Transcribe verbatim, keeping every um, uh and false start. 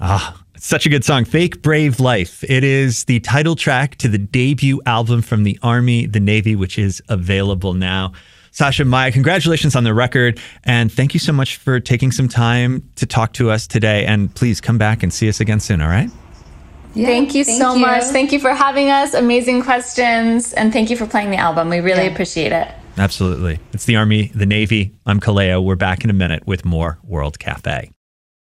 Ah, it's such a good song. Fake Brave Life. It is the title track to the debut album from the Army, the Navy, which is available now. Sasha, Maya, congratulations on the record. And thank you so much for taking some time to talk to us today. And please come back and see us again soon, all right? Yeah, thank you thank so you. much. Thank you for having us. Amazing questions. And thank you for playing the album. We really yeah. appreciate it. Absolutely. It's the Army, the Navy. I'm Kaleo. We're back in a minute with more World Cafe.